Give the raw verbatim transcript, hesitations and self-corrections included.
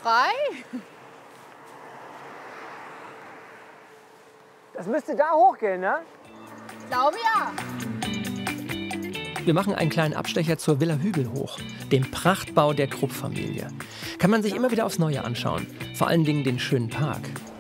frei? Das müsste da hochgehen, ne? Ich glaube ja. Wir machen einen kleinen Abstecher zur Villa Hügelhoch, dem Prachtbau der Krupp-Familie. Kann man sich immer wieder aufs Neue anschauen. Vor allen Dingen den schönen Park.